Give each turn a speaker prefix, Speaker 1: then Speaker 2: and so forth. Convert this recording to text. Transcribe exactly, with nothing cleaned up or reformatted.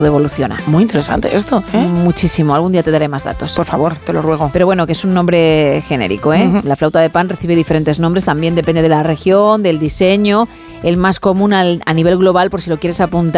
Speaker 1: evoluciona.
Speaker 2: Muy interesante esto, ¿eh?
Speaker 1: Muchísimo. Algún día te daré más datos.
Speaker 2: Por favor, te lo ruego.
Speaker 1: Pero bueno, que es un nombre genérico, ¿eh? Uh-huh. La flauta de pan recibe diferentes nombres, también depende de la región, del diseño. El más común al, a nivel global, por si lo quieres apuntar,